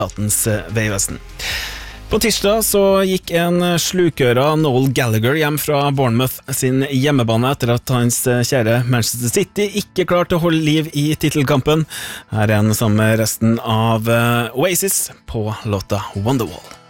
Statens vegvesen. På tirsdag så gikk en slukøra Noel Gallagher hjem fra Bournemouth sin hjemmebane etter at hans kjære Manchester City ikke klarte å holde liv i titelkampen. Her er han sammen med resten av Oasis på låta Wonderwall.